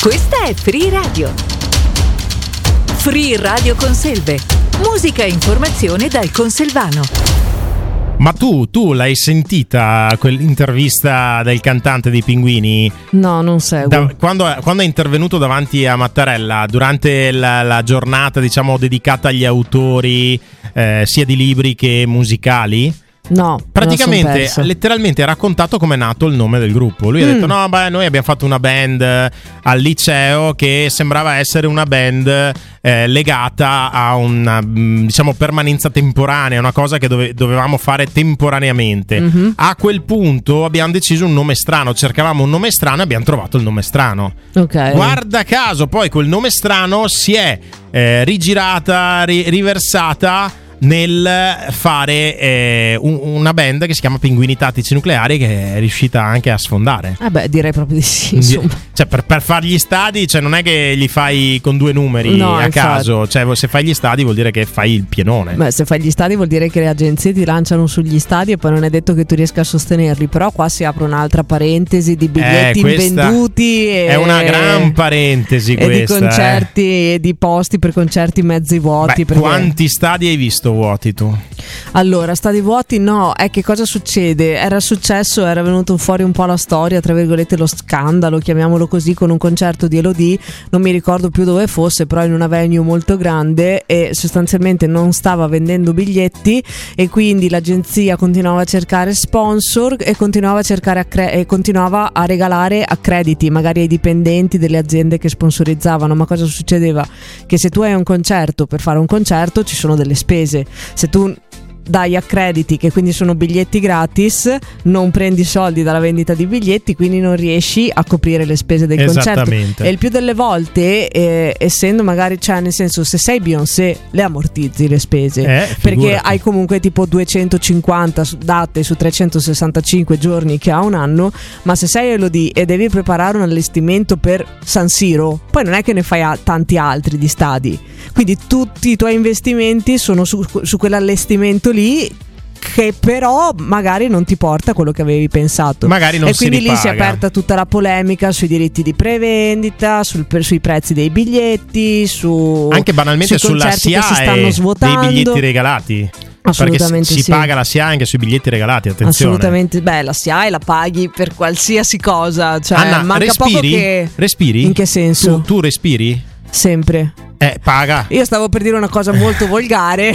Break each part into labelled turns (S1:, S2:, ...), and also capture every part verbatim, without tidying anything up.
S1: Questa è Free Radio. Free Radio Conselve. Musica e informazione dal conselvano.
S2: Ma tu, tu l'hai sentita quell'intervista del cantante dei Pinguini?
S3: No, non seguo.
S2: Da, quando, quando è intervenuto davanti a Mattarella durante la, la giornata, diciamo, dedicata agli autori eh, sia di libri che musicali?
S3: No,
S2: praticamente letteralmente ha raccontato come è nato il nome del gruppo. Lui mm. ha detto no, beh, noi abbiamo fatto una band al liceo che sembrava essere una band eh, legata a una, diciamo, permanenza temporanea, una cosa che dove, dovevamo fare temporaneamente. Mm-hmm. A quel punto abbiamo deciso un nome strano, cercavamo un nome strano e abbiamo trovato il nome strano.
S3: Okay.
S2: Guarda caso poi quel nome strano si è eh, rigirata, ri- riversata nel fare eh, un, una band che si chiama Pinguini Tattici Nucleari, che è riuscita anche a sfondare.
S3: Eh beh, direi proprio di sì, insomma.
S2: Cioè per, per fare gli stadi, cioè non è che li fai con due numeri
S3: no,
S2: a
S3: infatti.
S2: caso, cioè se fai gli stadi vuol dire che fai il pienone.
S3: Beh, se fai gli stadi vuol dire che le agenzie ti lanciano sugli stadi e poi non è detto che tu riesca a sostenerli. Però qua si apre un'altra parentesi di biglietti
S2: eh,
S3: invenduti e,
S2: è una gran parentesi
S3: e
S2: questa,
S3: di concerti
S2: eh.
S3: e di posti per concerti mezzi vuoti.
S2: Beh,
S3: perché...
S2: quanti stadi hai visto vuoti tu?
S3: Allora, stadi vuoti no, è che cosa succede? Era successo, era venuto fuori un po' la storia, tra virgolette lo scandalo, chiamiamolo così, con un concerto di Elodie, non mi ricordo più dove fosse, però in una venue molto grande, e sostanzialmente non stava vendendo biglietti e quindi l'agenzia continuava a cercare sponsor e continuava a cercare accre- e continuava a regalare accrediti magari ai dipendenti delle aziende che sponsorizzavano. Ma cosa succedeva? Che se tu hai un concerto, per fare un concerto ci sono delle spese, se tu dai accrediti, che quindi sono biglietti gratis, non prendi soldi dalla vendita di biglietti, quindi non riesci a coprire le spese del concerto. E il più delle volte eh, essendo magari, cioè nel senso, se sei Beyoncé le ammortizzi le spese,
S2: eh,
S3: perché hai comunque tipo duecentocinquanta date su trecentosessantacinque giorni che ha un anno. Ma se sei Elodie e devi preparare un allestimento per San Siro, poi non è che ne fai a- tanti altri di stadi, quindi tutti i tuoi investimenti sono su, su quell'allestimento lì, che però magari non ti porta a quello che avevi pensato.
S2: Magari non
S3: e quindi
S2: si
S3: lì si è aperta tutta la polemica sui diritti di prevendita, sul, sui prezzi dei biglietti, su
S2: anche banalmente sulla S I A
S3: che si stanno
S2: e
S3: svuotando.
S2: dei biglietti regalati.
S3: Assolutamente
S2: perché si
S3: sì.
S2: paga la S I A anche sui biglietti regalati, attenzione.
S3: Assolutamente, beh, la S I A e la paghi per qualsiasi cosa, cioè
S2: Anna,
S3: manca
S2: respiri?
S3: poco che...
S2: Respiri?
S3: In che senso?
S2: Tu, tu respiri?
S3: Sempre.
S2: Eh, paga.
S3: Io stavo per dire una cosa molto volgare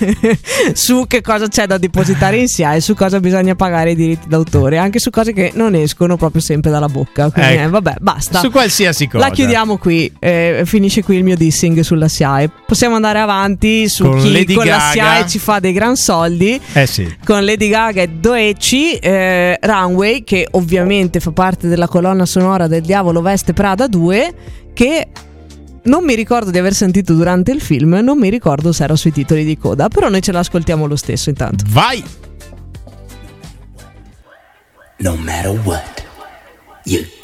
S3: su che cosa c'è da depositare in S I A e su cosa bisogna pagare i diritti d'autore, anche su cose che non escono proprio sempre dalla bocca. Quindi
S2: ecco.
S3: eh, vabbè, basta.
S2: Su qualsiasi cosa.
S3: La chiudiamo qui, eh, finisce qui il mio dissing sulla S I A e possiamo andare avanti su
S2: con
S3: chi
S2: Lady
S3: con
S2: Gaga.
S3: la S I A ci fa dei gran soldi.
S2: Eh sì.
S3: Con Lady Gaga e Doeci, eh, Runway, che ovviamente fa parte della colonna sonora del Diavolo Veste Prada due, che non mi ricordo di aver sentito durante il film, non mi ricordo se era sui titoli di coda, però noi ce l'ascoltiamo lo stesso intanto.
S2: Vai!
S4: No matter what, you